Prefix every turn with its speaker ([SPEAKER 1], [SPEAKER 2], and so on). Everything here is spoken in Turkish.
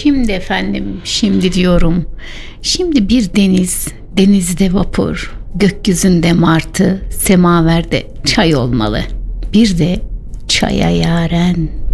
[SPEAKER 1] Şimdi efendim, şimdi diyorum. Şimdi bir deniz, denizde vapur, gökyüzünde martı, semaverde çay olmalı. Bir de çaya yaren.